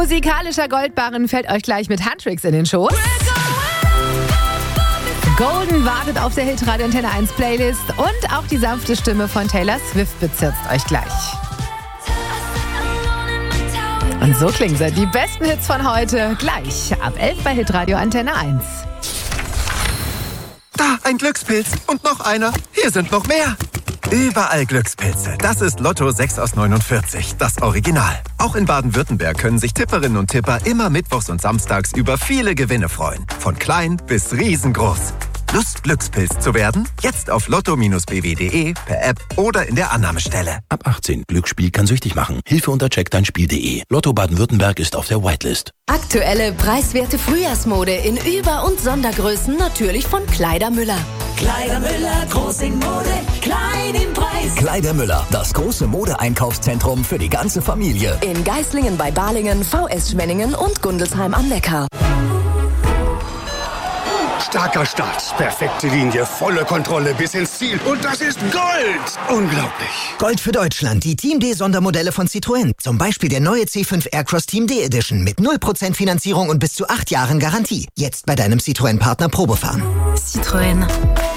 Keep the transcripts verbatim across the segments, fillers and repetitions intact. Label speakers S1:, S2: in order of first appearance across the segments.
S1: musikalischer Goldbarren fällt euch gleich mit Handtricks in den Schoß. Golden wartet auf der Hitradio Antenne eins Playlist und auch die sanfte Stimme von Taylor Swift bezirzt euch gleich. Und so klingen sie, die besten Hits von heute, gleich ab elf bei Hitradio Antenne eins.
S2: Da, ein Glückspilz und noch einer. Hier sind noch mehr. Überall Glückspilze. Das ist Lotto sechs aus neunundvierzig, das Original. Auch in Baden-Württemberg können sich Tipperinnen und Tipper immer mittwochs und samstags über viele Gewinne freuen. Von klein bis riesengroß. Lust, Glückspilz zu werden? Jetzt auf lotto Bindestrich b w punkt d e, per App oder in der Annahmestelle.
S3: Ab achtzehn. Glücksspiel kann süchtig machen. Hilfe unter check dein spiel punkt d e. Lotto Baden-Württemberg ist auf der Whitelist.
S4: Aktuelle, preiswerte Frühjahrsmode in Über- und Sondergrößen natürlich von Kleidermüller.
S5: Kleidermüller, groß in Mode, klein im Preis.
S6: Kleidermüller, das große Modeeinkaufszentrum für die ganze Familie.
S4: In Geislingen bei Balingen, V S Schwenningen und Gundelsheim am Neckar.
S7: Starker Start, perfekte Linie, volle Kontrolle bis ins Ziel. Und das ist Gold! Unglaublich.
S8: Gold für Deutschland, die Team D Sondermodelle von Citroën. Zum Beispiel der neue C fünf Aircross Team D Edition mit null Prozent Finanzierung und bis zu acht Jahren Garantie. Jetzt bei deinem Citroën-Partner Probefahren.
S4: Citroën.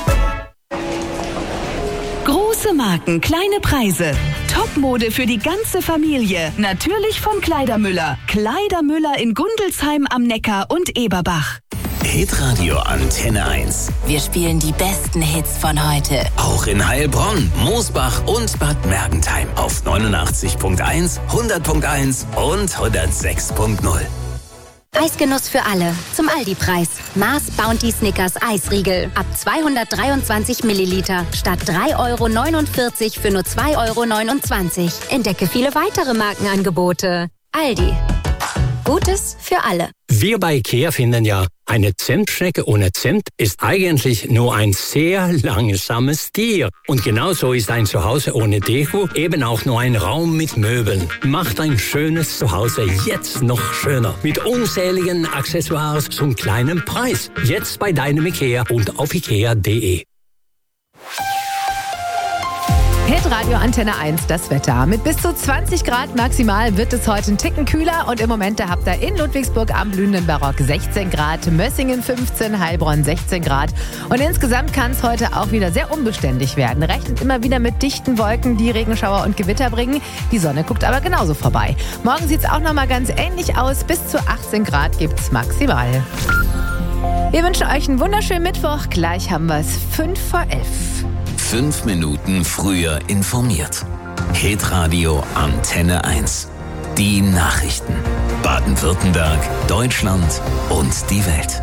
S9: Große Marken, kleine Preise. Topmode für die ganze Familie. Natürlich von Kleidermüller. Kleidermüller in Gundelsheim am Neckar und Eberbach.
S10: Hitradio Antenne eins.
S4: Wir spielen die besten Hits von heute.
S10: Auch in Heilbronn, Moosbach und Bad Mergentheim auf neunundachtzig Komma eins, hundert Komma eins und hundertsechs Komma null.
S11: Eisgenuss für alle. Zum Aldi-Preis. Mars Bounty Snickers Eisriegel. Ab zweihundertdreiundzwanzig Milliliter. Statt drei Euro neunundvierzig für nur zwei Euro neunundzwanzig. Entdecke viele weitere Markenangebote. Aldi. Gutes für alle.
S12: Wir bei IKEA finden ja, eine Zimtschnecke ohne Zimt ist eigentlich nur ein sehr langsames Tier. Und genauso ist ein Zuhause ohne Deko eben auch nur ein Raum mit Möbeln. Macht ein schönes Zuhause jetzt noch schöner. Mit unzähligen Accessoires zum kleinen Preis. Jetzt bei deinem IKEA und auf ikea punkt de.
S1: Hitradio Antenne eins, das Wetter. Mit bis zu zwanzig Grad maximal wird es heute einen Ticken kühler und im Moment da habt ihr in Ludwigsburg am blühenden Barock sechzehn Grad, Mössingen fünfzehn, Heilbronn sechzehn Grad und insgesamt kann es heute auch wieder sehr unbeständig werden. Rechnet immer wieder mit dichten Wolken, die Regenschauer und Gewitter bringen. Die Sonne guckt aber genauso vorbei. Morgen sieht es auch nochmal ganz ähnlich aus. Bis zu achtzehn Grad gibt es maximal. Wir wünschen euch einen wunderschönen Mittwoch. Gleich haben wir es fünf vor elf.
S10: Fünf Minuten früher informiert. Hitradio Antenne eins. Die Nachrichten. Baden-Württemberg, Deutschland und die Welt.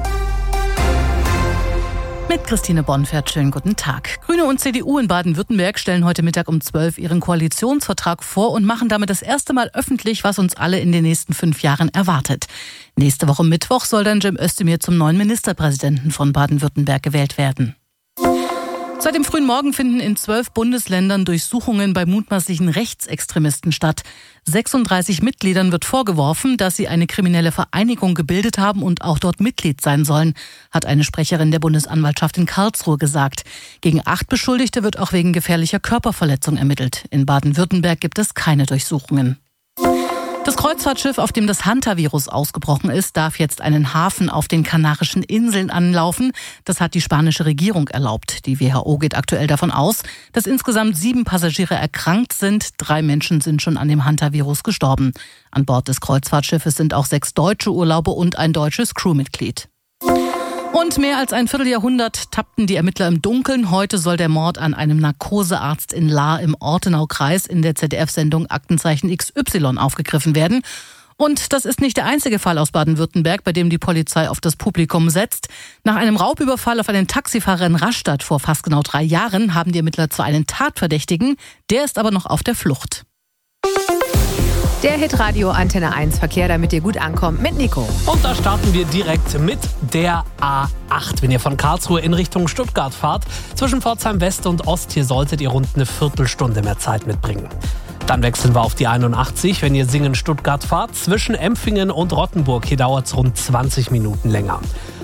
S13: Mit Christine Bonfert, schönen guten Tag. Grüne und C D U in Baden-Württemberg stellen heute Mittag um zwölf ihren Koalitionsvertrag vor und machen damit das erste Mal öffentlich, was uns alle in den nächsten fünf Jahren erwartet. Nächste Woche Mittwoch soll dann Cem Özdemir zum neuen Ministerpräsidenten von Baden-Württemberg gewählt werden. Seit dem frühen Morgen finden in zwölf Bundesländern Durchsuchungen bei mutmaßlichen Rechtsextremisten statt. sechsunddreißig Mitgliedern wird vorgeworfen, dass sie eine kriminelle Vereinigung gebildet haben und auch dort Mitglied sein sollen, hat eine Sprecherin der Bundesanwaltschaft in Karlsruhe gesagt. Gegen acht Beschuldigte wird auch wegen gefährlicher Körperverletzung ermittelt. In Baden-Württemberg gibt es keine Durchsuchungen. Das Kreuzfahrtschiff, auf dem das Hantavirus ausgebrochen ist, darf jetzt einen Hafen auf den Kanarischen Inseln anlaufen. Das hat die spanische Regierung erlaubt. Die W H O geht aktuell davon aus, dass insgesamt sieben Passagiere erkrankt sind. Drei Menschen sind schon an dem Hantavirus gestorben. An Bord des Kreuzfahrtschiffes sind auch sechs deutsche Urlauber und ein deutsches Crewmitglied. Und mehr als ein Vierteljahrhundert tappten die Ermittler im Dunkeln. Heute soll der Mord an einem Narkosearzt in Lahr im Ortenaukreis in der Z D F-Sendung Aktenzeichen X Y aufgegriffen werden. Und das ist nicht der einzige Fall aus Baden-Württemberg, bei dem die Polizei auf das Publikum setzt. Nach einem Raubüberfall auf einen Taxifahrer in Rastatt vor fast genau drei Jahren haben die Ermittler zwar einen Tatverdächtigen, der ist aber noch auf der Flucht.
S1: Der Hitradio Antenne eins Verkehr, damit ihr gut ankommt, mit Nico.
S14: Und da starten wir direkt mit der A acht. Wenn ihr von Karlsruhe in Richtung Stuttgart fahrt, zwischen Pforzheim West und Ost, hier solltet ihr rund eine Viertelstunde mehr Zeit mitbringen. Dann wechseln wir auf die einundachtzig, wenn ihr Singen-Stuttgart fahrt, zwischen Empfingen und Rottenburg. Hier dauert es rund zwanzig Minuten länger.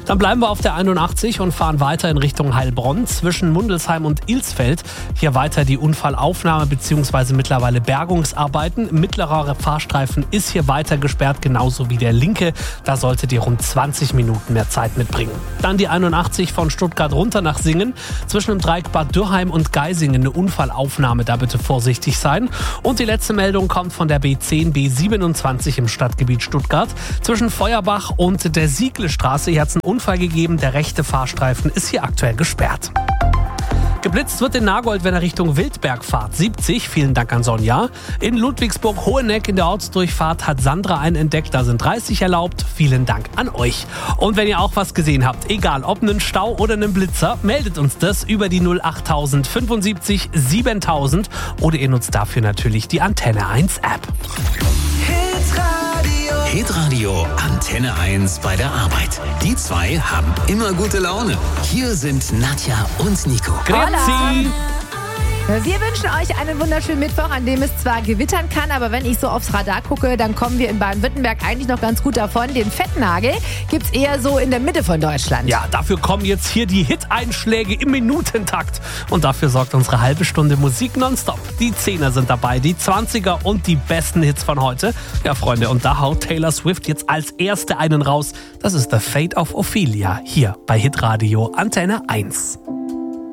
S14: Dann bleiben wir auf der einundachtzig und fahren weiter in Richtung Heilbronn zwischen Mundelsheim und Ilsfeld. Hier weiter die Unfallaufnahme bzw. mittlerweile Bergungsarbeiten. Mittlerer Fahrstreifen ist hier weiter gesperrt, genauso wie der linke. Da solltet ihr rund zwanzig Minuten mehr Zeit mitbringen. Dann die einundachtzig von Stuttgart runter nach Singen. Zwischen dem Dreieck Bad Dürrheim und Geisingen eine Unfallaufnahme, da bitte vorsichtig sein. Und die letzte Meldung kommt von der B zehn B siebenundzwanzig im Stadtgebiet Stuttgart. Zwischen Feuerbach und der Sieglestraße, hier hat es einen Unfall gegeben. Der rechte Fahrstreifen ist hier aktuell gesperrt. Geblitzt wird in Nagold, wenn er Richtung Wildberg fahrt. siebzig, vielen Dank an Sonja. In Ludwigsburg-Hoheneck in der Ortsdurchfahrt hat Sandra einen entdeckt. Da sind dreißig erlaubt. Vielen Dank an euch. Und wenn ihr auch was gesehen habt, egal ob einen Stau oder einen Blitzer, meldet uns das über die null achttausend fünfundsiebzig siebentausend oder ihr nutzt dafür natürlich die Antenne eins App.
S10: Hitradio Antenne eins bei der Arbeit. Die zwei haben immer gute Laune. Hier sind Nadja und Nico.
S14: Grüezi!
S1: Wir wünschen euch einen wunderschönen Mittwoch, an dem es zwar gewittern kann, aber wenn ich so aufs Radar gucke, dann kommen wir in Baden-Württemberg eigentlich noch ganz gut davon. Den Fettnagel gibt es eher so in der Mitte von Deutschland.
S14: Ja, dafür kommen jetzt hier die Hit-Einschläge im Minutentakt. Und dafür sorgt unsere halbe Stunde Musik nonstop. Die Zehner sind dabei, die Zwanziger und die besten Hits von heute. Ja, Freunde, und da haut Taylor Swift jetzt als erste einen raus. Das ist The Fate of Ophelia, hier bei Hitradio Antenne eins.